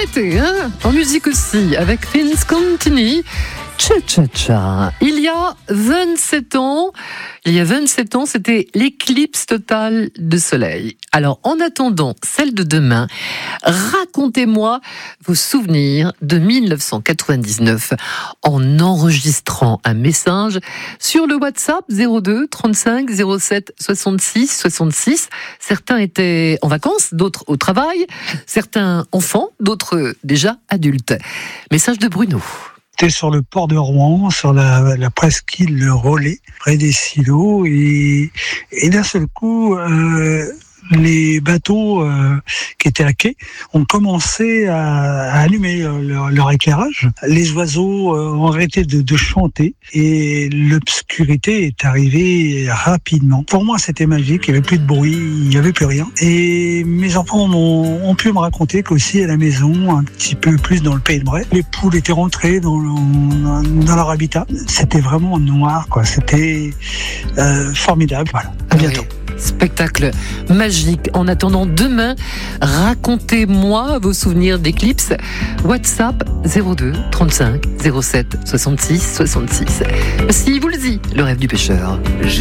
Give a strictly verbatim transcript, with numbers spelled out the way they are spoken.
l'été, hein, en musique aussi, avec Vince Contini. Tcha tcha tcha. Il y a vingt-sept ans, il y a vingt-sept ans, c'était l'éclipse totale de soleil. Alors, en attendant celle de demain, racontez-moi vos souvenirs de dix-neuf cent quatre-vingt-dix-neuf en enregistrant un message sur le WhatsApp zéro deux trente-cinq zéro sept soixante-six soixante-six. Certains étaient en vacances, d'autres au travail, certains enfants, d'autres déjà adultes. Message de Bruno. J'étais sur le port de Rouen, sur la, la presqu'île Le Relais, près des silos, et, et d'un seul coup, euh, les bateaux euh, qui étaient à quai ont commencé à, à allumer leur, leur éclairage. Les oiseaux euh, ont arrêté de, de chanter et l'obscurité est arrivée rapidement. Pour moi, c'était magique. Il n'y avait plus de bruit, il n'y avait plus rien. Et mes enfants ont, ont pu me raconter qu'aussi à la maison, un petit peu plus dans le Pays de Bray, les poules étaient rentrées dans, le, dans leur habitat. C'était vraiment noir, quoi. C'était euh, formidable. Voilà. À bientôt. Oui. Spectacle magique. En attendant demain, racontez-moi vos souvenirs d'éclipse. WhatsApp zéro deux trente-cinq zéro sept soixante-six soixante-six. Si vous le dit, le rêve du pêcheur.